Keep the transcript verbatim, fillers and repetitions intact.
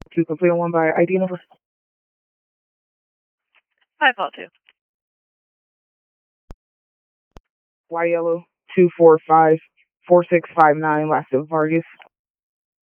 To complete on one by I D number. five oh two. Y yellow two four five four six five nine. Last of Vargas.